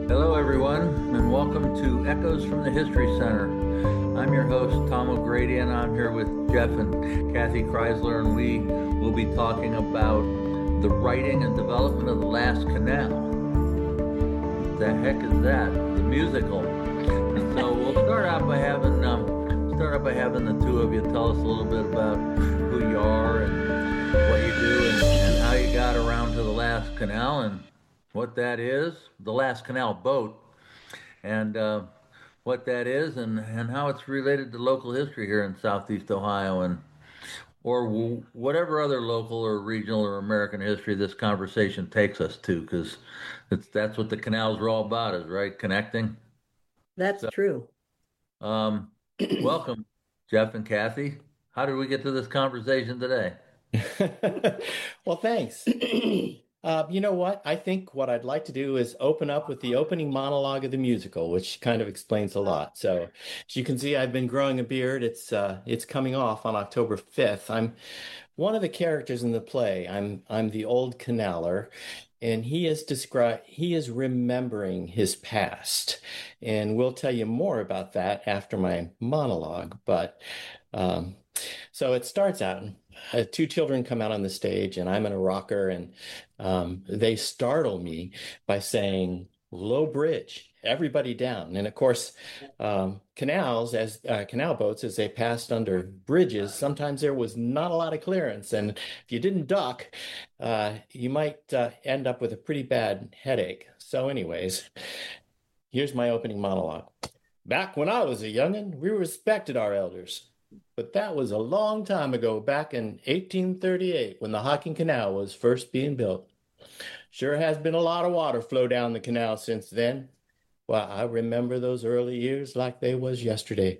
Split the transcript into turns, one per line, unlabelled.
Hello, everyone, and welcome to Echoes from the History Center. I'm your host, Tom O'Grady, and I'm here with Jeff and Kathy Kreisler, and we will be talking about the writing and development of The Last Canal. What the heck is that? The musical. And so we'll start out by having the two of you tell us a little bit about who you are and what you do and how you got around to the Last Canal and what that is, the Last Canal boat, and what that is, and how it's related to local history here in Southeast Ohio, and or whatever other local or regional or American history this conversation takes us to, because that's what the canals are all about, is right, connecting.
That's
So,
true.
um, welcome, Jeff and Kathy. How did we get to this conversation today?
Well, thanks. You know what? I think what I'd like to do is open up with the opening monologue of the musical, which kind of explains a lot. So, as you can see, I've been growing a beard. It's coming off on October 5th. I'm one of the characters in the play. I'm the old canaler, and he is remembering his past. And we'll tell you more about that after my monologue. But um, so it starts out. Two children come out on the stage, and I'm in a rocker, and they startle me by saying, "Low bridge, everybody down." And of course, canal boats, as they passed under bridges, sometimes there was not a lot of clearance, and if you didn't duck, you might end up with a pretty bad headache. So, anyways, here's my opening monologue. Back when I was a youngin', we respected our elders. But that was a long time ago, back in 1838, when the Hocking Canal was first being built. Sure has been a lot of water flow down the canal since then. Well, I remember those early years like they was yesterday.